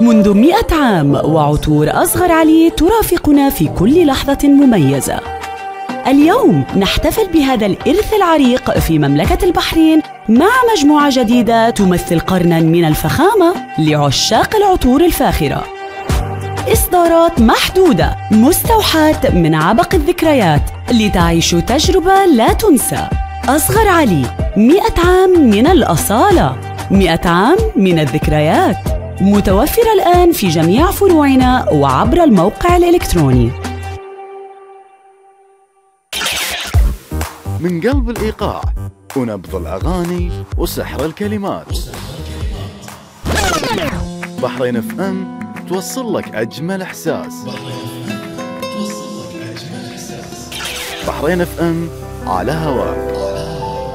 منذ 100 عام وعطور أصغر علي ترافقنا في كل لحظة مميزة. اليوم نحتفل بهذا الإرث العريق في مملكة البحرين مع مجموعة جديدة تمثل قرناً من الفخامة لعشاق العطور الفاخرة. إصدارات محدودة مستوحاة من عبق الذكريات لتعيشوا تجربة لا تنسى. أصغر علي، 100 عام من الأصالة، 100 عام من الذكريات. متوفرة الآن في جميع فروعنا وعبر الموقع الإلكتروني. من قلب الإيقاع ونبض الأغاني وسحر الكلمات، بحرين اف ام توصل لك أجمل إحساس. بحرين اف ام على هواك.